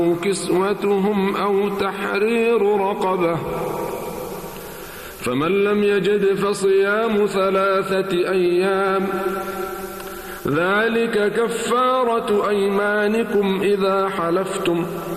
كسوتهم أو تحرير رقبة، فمن لم يجد فصيام 3 أيام، ذلك كفارة أيمانكم إذا حلفتم،